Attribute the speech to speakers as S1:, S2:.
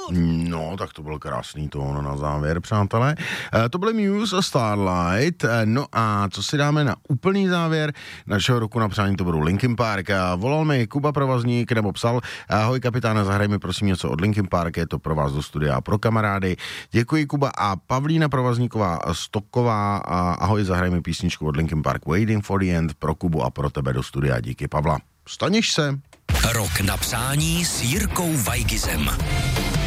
S1: No, tak to byl krásný tón na závěr, přátelé. To byly Muse a Starlight. No a co si dáme na úplný závěr našeho roku na přání, to budou Linkin Park. Volal mi Kuba Provazník, nebo psal: ahoj kapitáne, zahraj mi prosím něco od Linkin Park, je to pro vás do studia a pro kamarády. Děkuji, Kuba. A Pavlína Provazníková Stoková: ahoj, zahraj mi písničku od Linkin Park Waiting for the End pro Kubu a pro tebe do studia. Díky, Pavla. Staněš se.
S2: Rok na přání s Jirkou Vajgizem.